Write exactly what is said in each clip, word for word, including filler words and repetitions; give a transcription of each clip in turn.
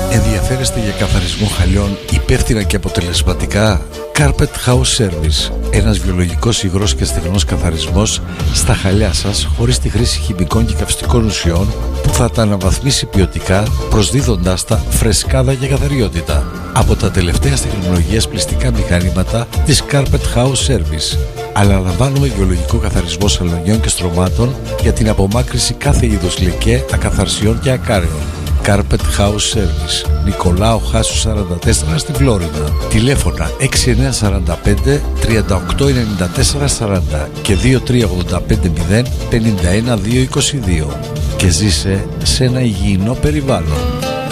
Ενδιαφέρεστε για καθαρισμό χαλιών υπεύθυνα και αποτελεσματικά? Carpet House Service, ένας βιολογικός υγρός και στεγνός καθαρισμός στα χαλιά σας χωρίς τη χρήση χημικών και καυστικών ουσιών που θα τα αναβαθμίσει ποιοτικά, προσδίδοντάς τα φρεσκάδα και καθαριότητα. Από τα τελευταία τεχνολογίας πλυστικά μηχανήματα της Carpet House Service. Αναλαμβάνουμε βιολογικό καθαρισμό σαλονιών και στρωμάτων για την απομάκρυνση κάθε είδους λεκέ, ακαθαρσιών και ακάριων. Carpet House Service, Νικολάου Χάσου σαράντα τέσσερα στη Φλόρινα. Τηλέφωνα έξι εννιά τέσσερα πέντε τρία οκτώ εννιά τέσσερα σαράντα και δύο τρία ογδόντα πέντε μηδέν πενήντα ένα δύο είκοσι δύο και ζήσε σε ένα υγιεινό περιβάλλον.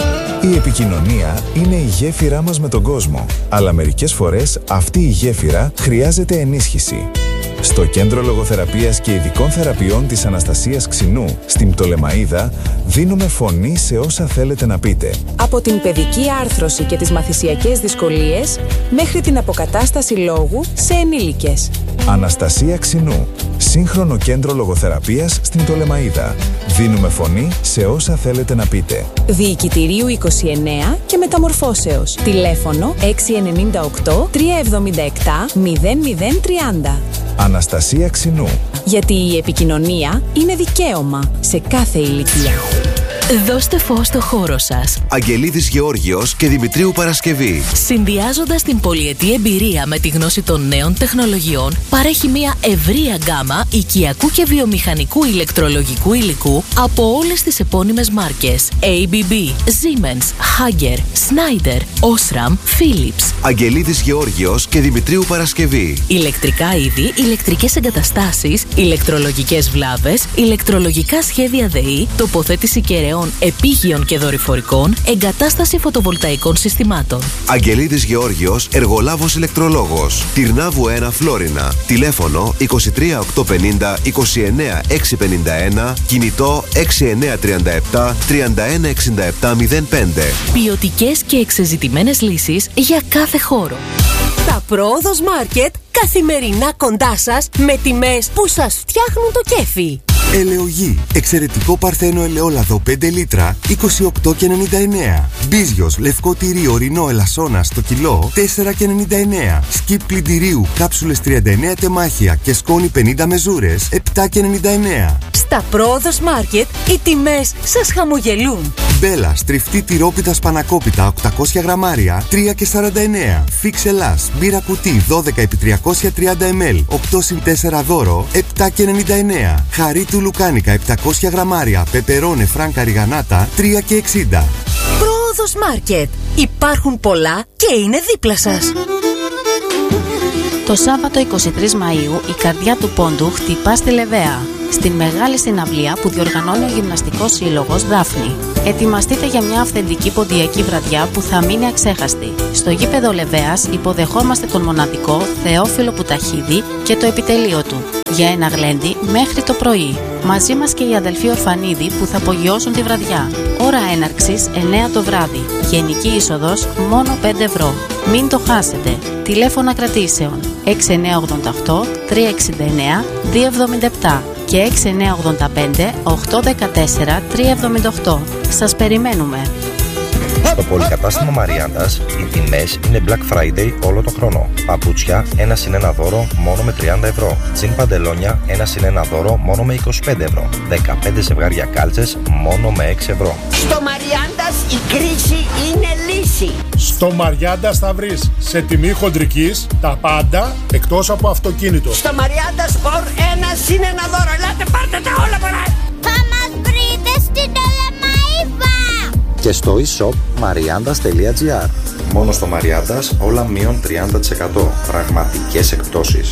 Η επικοινωνία είναι η γέφυρά μας με τον κόσμο, αλλά μερικές φορές αυτή η γέφυρα χρειάζεται ενίσχυση. Στο Κέντρο Λογοθεραπείας και Ειδικών Θεραπείων της Αναστασίας Ξινού, στην Πτολεμαΐδα, δίνουμε φωνή σε όσα θέλετε να πείτε. Από την παιδική άρθρωση και τις μαθησιακές δυσκολίες, μέχρι την αποκατάσταση λόγου σε ενήλικες. Αναστασία Ξινού, σύγχρονο Κέντρο Λογοθεραπείας στην Πτολεμαΐδα. Δίνουμε φωνή σε όσα θέλετε να πείτε. Διοικητηρίου είκοσι εννέα και Μεταμορφώσεως. Τηλέφωνο έξι εννιά οκτώ τρία εβδομήντα επτά μηδέν μηδέν τριάντα. Αναστασία Ξινού. Γιατί η επικοινωνία είναι δικαίωμα σε κάθε ηλικία. Δώστε φως στο χώρο σας. Αγγελίδης Γεώργιος και Δημητρίου Παρασκευή. Συνδυάζοντας την πολυετή εμπειρία με τη γνώση των νέων τεχνολογιών, παρέχει μια ευρεία γκάμα οικιακού και βιομηχανικού ηλεκτρολογικού υλικού από όλες τις επώνυμες μάρκες έι μπι μπι, Siemens, Hager, Schneider, Osram, Philips. Αγγελίδης Γεώργιος και Δημητρίου Παρασκευή. Ηλεκτρικά είδη, ηλεκτρικές εγκαταστάσεις, ηλεκτρολογικές βλάβες, ηλεκτρολογικά σχέδια ΔΕΗ, τοποθέτηση κεραιών επίγειων και δορυφορικών, εγκατάσταση φωτοβολταϊκών συστημάτων. Αγγελίδης Γεώργιος, εργολάβος ηλεκτρολόγος. Τυρνάβου ένα Φλόρινα. Τηλέφωνο είκοσι τρία οκτακόσια πενήντα είκοσι εννέα εξακόσια πενήντα ένα. Κινητό έξι εννιά τρία επτά τρία ένα έξι επτά μηδέν πέντε. Ποιοτικές και εξεζητημένες λύσεις για κάθε χώρο. Τα Πρόοδος Μάρκετ, καθημερινά κοντά σας με τιμές που σας φτιάχνουν το κέφι. Ελαιογή. Εξαιρετικό παρθένο ελαιόλαδο πέντε λίτρα είκοσι οκτώ και ενενήντα εννέα. Μπίζιος λευκό τυρί ορεινό ελασσόνα στο κιλό τέσσερα και ενενήντα εννέα. Σκιπ πλυντηρίου κάψουλες τριάντα εννέα τεμάχια και σκόνη πενήντα μεζούρες επτά και ενενήντα εννέα. Στα Πρόοδος Μάρκετ οι τιμές σας χαμογελούν. Μπέλα τριφτή τυρόπιτα σπανακόπιτα οκτακόσια γραμμάρια τρία και σαράντα εννέα. Φίξ Ελλάς μπύρα κουτί δώδεκα επί τριακόσια τριάντα μιλιλίτρα οκτώ συν τέσσερα δώρο επτά και ενενήντα εννέα. Χαρί του Λουκάνικα επτακόσια γραμμάρια πεπερώνε φράνκα ριγανάτα τρία και εξήντα. Πρόοδος Μάρκετ. Υπάρχουν πολλά και είναι δίπλα σας. Το Σάββατο εικοστή τρίτη Μαΐου η καρδιά του πόντου χτυπά στη Λεβαία, στην μεγάλη συναυλία που διοργανώνει ο Γυμναστικός Σύλλογος Δάφνη. Ετοιμαστείτε για μια αυθεντική ποντιακή βραδιά που θα μείνει αξέχαστη. Στο γήπεδο Λεβαίας υποδεχόμαστε τον μοναδικό Θεόφιλο Πουταχίδη και το επιτελείο του για ένα γλέντι μέχρι το πρωί. Μαζί μας και οι αδελφοί Ορφανίδη που θα απογειώσουν τη βραδιά. Ώρα έναρξης εννέα το βράδυ. Γενική είσοδος μόνο πέντε ευρώ. Μην το χάσετε. Τηλέφωνα κρατήσεων έξι εννιά ογδόντα οκτώ τρία εξήντα εννέα δύο εβδομήντα επτά και έξι εννιά ογδόντα πέντε οκτώ δεκατέσσερα τρία εβδομήντα οκτώ. Σας περιμένουμε. Στο πολυκατάστημα Μαριάντας οι τιμές είναι Black Friday όλο το χρόνο. Παπούτσια ένα συν ένα δώρο μόνο με τριάντα ευρώ. Τζιν παντελόνια ένα συν ένα δώρο μόνο με είκοσι πέντε ευρώ. δεκαπέντε ζευγάρια κάλτσες μόνο με έξι ευρώ. Στο Μαριάντας η κρίση είναι λύση. Στο Μαριάντας θα βρεις σε τιμή χοντρικής τα πάντα εκτός από αυτοκίνητο. Στο Μαριάντας φορ ένα συν ένα δώρο. Ελάτε πάρτε τα όλα παρά. Θα μας βρείτε στην Πτολεμαΐδα. Και στο e-shop mariandas τελεία gr. Μόνο στο Μαριάντας όλα μείον τριάντα τοις εκατό. Πραγματικές εκπτώσεις.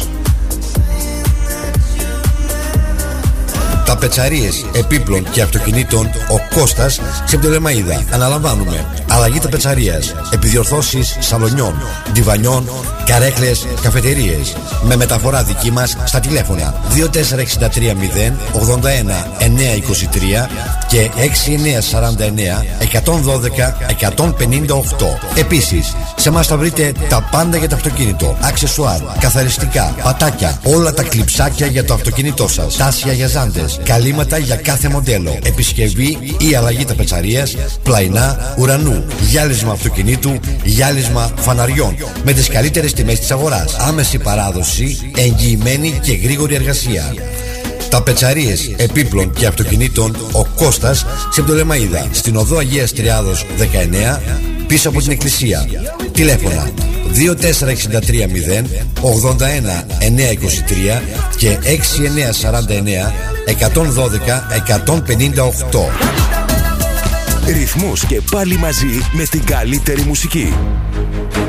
Τα πετσαρίες επίπλων και αυτοκινήτων ο Κώστας σε Πτολεμαΐδα. Αναλαμβάνουμε αλλαγή τα πετσαρίας, επιδιορθώσεις σαλονιών, διβανιών, καρέκλες, καφετερίες. Με μεταφορά δική μας στα τηλέφωνα δύο τέσσερα έξι τρία μηδέν ογδόντα ένα εννέα είκοσι τρία και έξι εννιά τέσσερα εννέα εκατόν δώδεκα εκατόν πενήντα οκτώ. Επίσης, σε εμάς θα βρείτε τα πάντα για το αυτοκίνητο, αξεσουάρ, καθαριστικά, πατάκια, όλα τα κλειψάκια για το αυτοκίνητό σας, τάσια για ζάντες, καλύματα για κάθε μοντέλο, επισκευή ή αλλαγή ταπετσαρίας, πλαϊνά, ουρανού, ουρανού, γυάλισμα αυτοκινήτου, γυάλισμα φαναριών με τις καλύτερες τιμές της αγοράς. Άμεση παράδοση, εγγυημένη και γρήγορη εργασία. Ταπετσαρίες επίπλων και αυτοκινήτων ο Κώστας σε Πτολεμαΐδα, στην οδό Αγίας Τριάδος δεκαεννέα, πίσω από την εκκλησία. Τηλέφωνα δύο τέσσερα έξι τρία μηδέν ογδόντα ένα εννιακόσια είκοσι τρία και έξι εννιά τέσσερα εννιά εκατόν δώδεκα εκατόν πενήντα οκτώ. Ρυθμούς και πάλι μαζί με την καλύτερη μουσική.